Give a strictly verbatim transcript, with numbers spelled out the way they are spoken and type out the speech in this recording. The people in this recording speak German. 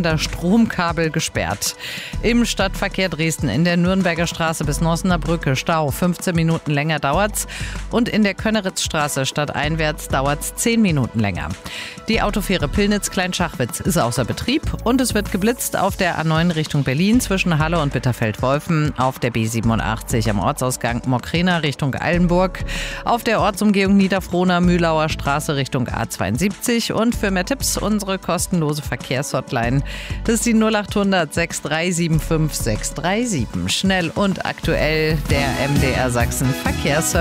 Elberfelder Stromkabel gesperrt. Im Stadtverkehr Dresden in der Nürnberger Straße bis Nossener Brücke Stau. fünfzehn Minuten länger dauert's. Und in der Könneritzstraße stadteinwärts dauert's zehn Minuten länger. Die Autofähre Pillnitz-Kleinschachwitz ist außer Betrieb und es wird geblitzt auf der A neun Richtung Berlin zwischen Halle und Bitterfeld-Wolfen, auf der B siebenundachtzig am Ortsausgang Mockrena Richtung Eilenburg, auf der Ortsumgehung Niederfrohna Mühlauer Straße Richtung A zweiundsiebzig und für mehr Tipps unsere kostenlose Verkehrshotline. Das ist die null acht hundert sechs drei sieben fünf sechs drei sieben. Schnell und aktuell der M D R Sachsen Verkehrsservice.